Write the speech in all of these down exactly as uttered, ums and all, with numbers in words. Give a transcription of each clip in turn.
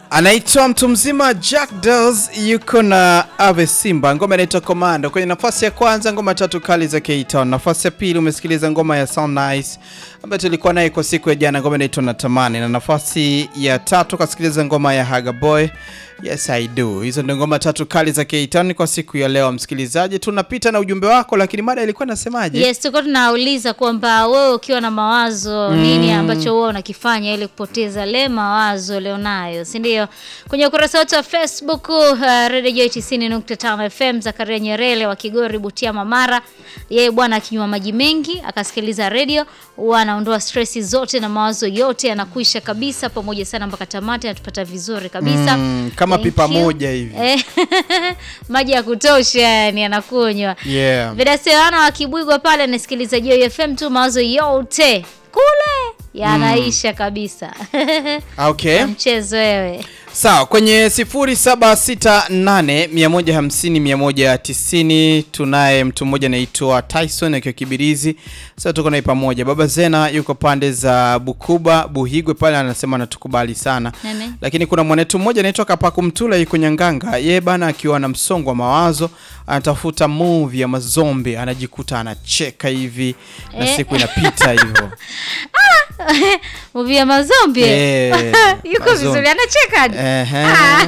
Anaitwa mtu mzima Jack Does yuko na Ave Simba. Ngoma inaitwa Commando. Kwenye nafasi ya kwanza ngoma tatu kali za K-Town. Nafasi ya pili umesikiliza ngoma ya Sound Nice ambayo tulikuwa nayo kwa siku ya jana, ngoma inaitwa Natamani. Na nafasi ya tatu kasikiliza ngoma ya Haga Boy, Yes I Do. Hizo ndio ngoma tatu kali za K-Town kwa siku ya leo. Msikilizaji, tunapita na ujumbe wako, lakini mada ilikuwa nasemaje? Yes, tuko tunauliza kwamba wewe ukiwa na mawazo mm. nini ambacho wewe unakifanya ili kupoteza le mawazo leo nayo, si ndio? Kwenye ukurasa wetu wa Facebook uh, Radio Joy tisini nukta tano F M, Zakaria Nyerere wa Kigori Butiama Mara, yeye bwana akinywa maji mengi akasikiliza radio, huwa anaondoa stress zote na mawazo yote yanakuisha kabisa, pamoja sana mpaka tamati, anatupata vizuri kabisa. Mm, kama Thank pipa you. Moja hivi. Maji ya kutosha yani anakunywa. Yeah. Vidaseana wa Kibwigwa pale anasikiliza Joy F M tu, mawazo yote kule yanaisha mm. kabisa. Okay. Mchezo wewe. Sawa, kwenye sifuri saba sita nane mia moja hamsini mia moja tisini tunaye mtu mmoja anaitwa Tyson akiwa Kibirizi. Sasa tuko naye pamoja. Baba Zena yuko pande za Bukuba, Buhigwe pale, anasema anatukubali sana. Nene. Lakini kuna mwanetu mmoja anaitwa Kapaku Mtula yuko Nyanganga. Yeye bana akiwa na msongo wa mawazo anatafuta movie ya mazombi, anajikuta anacheka hivi na eh. siku inapita hivyo. Movie ya mazombi. Eh, yuko vizuri anacheka. Ehe.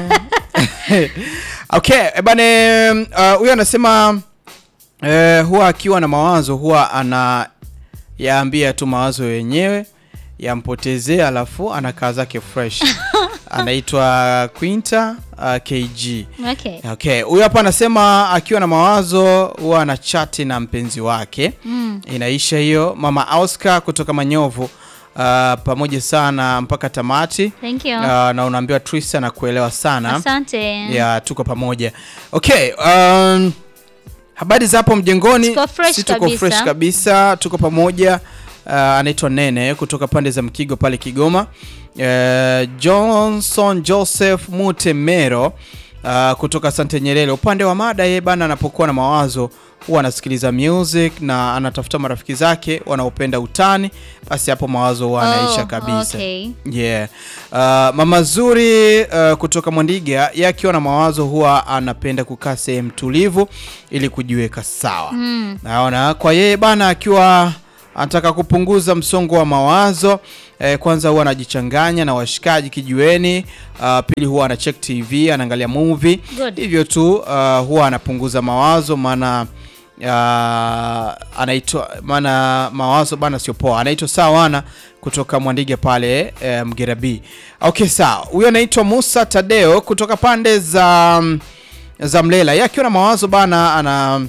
Okay, bane huyo uh, anasema uh, huwa akiwa na mawazo huwa ana yaambia tu mawazo yenyewe yampotezea, alafu anakaa zake fresh. Anaitwa Quinta uh, K G. Okay. Okay, huyo hapa anasema akiwa na mawazo huwa ana chat na mpenzi wake. Mm. Inaisha hiyo. Mama Oscar kutoka Manyovu. Uh, pamoja sana mpaka tamati. Thank you. Uh, na unaambiwa Trista na kuelewa sana. Asante. Yeah, tuko pamoja. Okay, um, habari za hapo mjengoni? Tuko fresh si tuko kabisa. fresh kabisa, tuko pamoja. Uh, anaitwa Nene kutoka pande za Mkigo pale Kigoma. Uh, Johnson Joseph Mutemero uh, kutoka Sante Nyerere. Upande wa mada, yeye bana anapokuwa na mawazo huwa anasikiliza music na anatafuta marafiki zake wanaopenda utani, basi hapo mawazo huwa anaisha oh, kabisa. Okay. Yeah. Uh, Mama Zuri uh, kutoka Mwandiga, yeye akiwa na mawazo huwa anapenda kukaa sehemu tulivu ili kujiweka sawa. Mm. Naona kwa yeye bana akiwa anataka kupunguza msongo wa mawazo, eh, kwanza huwa anajichanganya na washikaji kijiweni, uh, pili huwa ana check T V, anaangalia movie. Good. Hivyo tu uh, huwa anapunguza mawazo, maana uh, anaitwa maana mawazo bana sio poa. Anaitwa Sawana kutoka Mwandiga pale eh, Mgerabi. Okay, sawa. Huyo anaitwa Musa Tadeo kutoka pande za za Mlela. Yeye akiwa na mawazo bana ana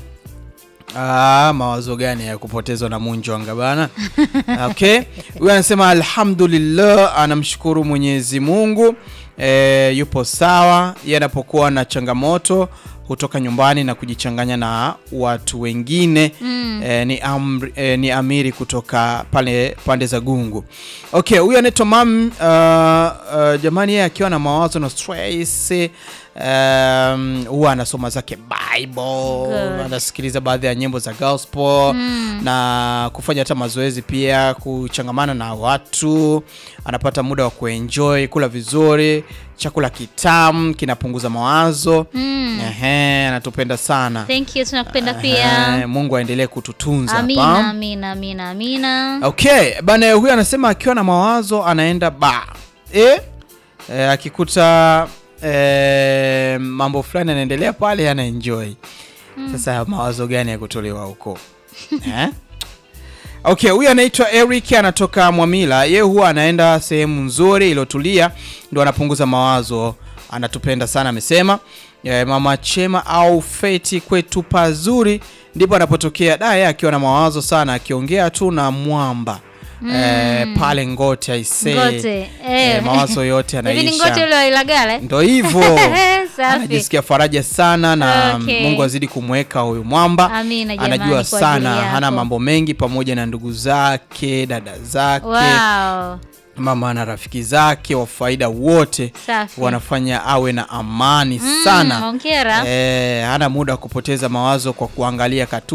Ah, mawazo gani ya kupotezwa na Munjo anga bana? Okay. Huyu anasema alhamdulillah, anamshukuru Mwenyezi Mungu. E, yupo sawa. Yeye anapokuwa na changamoto hutoka nyumbani na kujichanganya na watu wengine. Mm. E, ni, amri, e, ni Amiri kutoka pale pande za Gungu. Okay, huyu anaitwa Mam uh, uh, jamani, yeye akiwa na mawazo na stress um huwa anasoma zake Bible, anasikiliza baadhi ya nyimbo za gospel. Mm. na kufanya hata mazoezi pia, kuchangamana na watu, anapata muda wa kuenjoy, kula vizuri, chakula kitamu kinapunguza mawazo. Mm. Ehe, anatupenda sana. Thank you, tunakupenda pia. Ehe, Mungu aendelee kututunza. Amina, amina, amina, amina. Okay, bana huyu anasema akiwa na mawazo anaenda ba. Eh? E, akikuta E, mambo fulani yanaendelea pale, ana enjoy. Mm. Sasa mawazo gani ya kutolewa huko? Eh? Okay, huyu anaitwa Eric anatoka Mwamila. Yeye huwa anaenda sehemu nzuri iliyotulia ndio anapunguza mawazo. Anatupenda sana amesema. E, Mama Chema au Feti kwetu pazuri ndipo anapotokea. Da, yeye akiwa na mawazo sana, akiongea tu na mwamba. Mm. Eh, pale Ngote aisee. Ngote. Eh. Eh, mawazo yote yanaisha. Hivi ni Ngote yule wa Ilagala? Ndio hivyo. Anajisikia faraja sana na okay. Mungu azidi kumweka huyu mwamba. Amina jamani, anajua sana, hana mambo mengi, pamoja na ndugu zake, dada zake. Wow. Mama na rafiki zake wa faida wote. Safi. Wanafanya awe na amani mm, sana. Hongera. Eh, hana muda kupoteza mawazo kwa kuangalia katu